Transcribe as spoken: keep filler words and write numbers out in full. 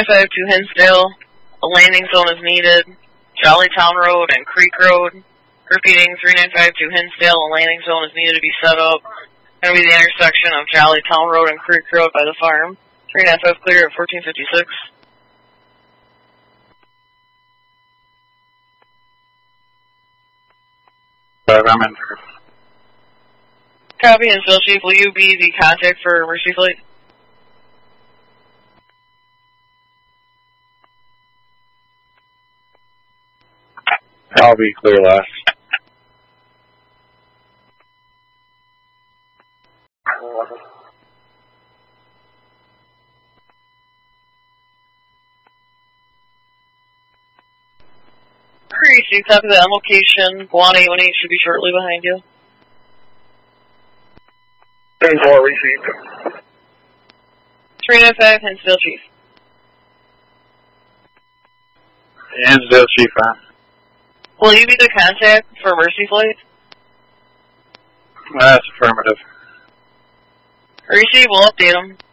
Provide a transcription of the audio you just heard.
five to Hinsdale. A landing zone is needed. Jollytown Road and Creek Road. Repeating, three nine five to Hinsdale. A landing zone is needed to be set up. Going to be the intersection of Jollytown Road and Creek Road by the farm. three nine five clear at fourteen fifty-six. Uh, I'm in. Copy, Hinsdale Chief. Will you be the contact for Mercy Flight? I'll be clear last. Receive, copy that. On location, Guan eight one eight should be shortly behind you. ten four, received. three nine five, Hinsdale Chief. Hinsdale Chief, huh? Will you be the contact for Mercy Flight? That's affirmative. Receive, we'll update them.